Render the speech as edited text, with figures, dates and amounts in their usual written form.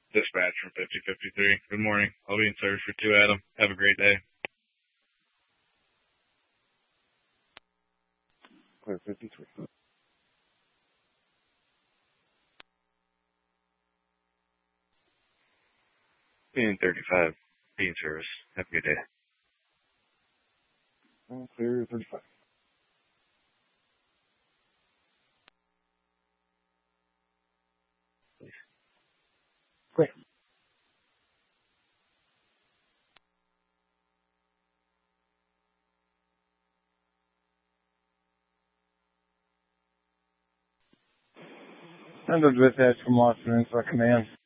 Dispatch from 5053. Good morning. I'll be in service for 2 Adam. Have a great day. Clear 53. Being 35. Be in service. Have a good day. Clear 35. Please. Clear. Send a dispatch from Los Angeles Command.